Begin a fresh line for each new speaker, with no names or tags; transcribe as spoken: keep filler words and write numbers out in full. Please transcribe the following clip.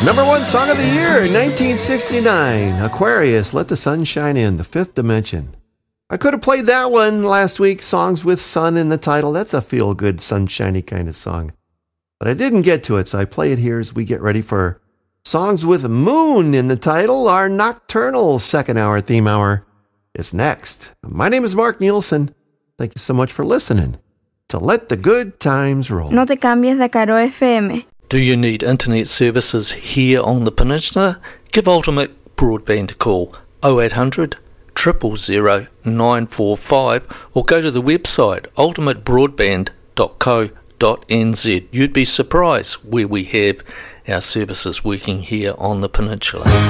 Number one song of the year, nineteen sixty-nine, Aquarius, Let the Sun Shine In, The Fifth Dimension. I could have played that one last week, songs with sun in the title. That's a feel-good, sunshiny kind of song. But I didn't get to it, so I play it here as we get ready for songs with moon in the title. Our nocturnal second hour theme hour is next. My name is Mark Nielsen. Thank you so much for listening to Let the Good Times Roll.
No te cambies de Caro F M.
Do you need internet services here on the peninsula? Give Ultimate Broadband a call, oh eight hundred, zero zero zero, nine four five, or go to the website ultimate broadband dot co dot n z. You'd be surprised where we have our services working here on the peninsula.